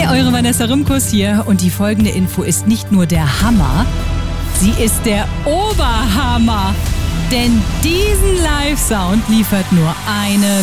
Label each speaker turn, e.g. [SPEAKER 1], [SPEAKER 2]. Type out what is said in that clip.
[SPEAKER 1] eure Vanessa Rimkus hier und die folgende Info ist nicht nur der Hammer, sie ist der Oberhammer. Denn diesen Live-Sound liefert nur eine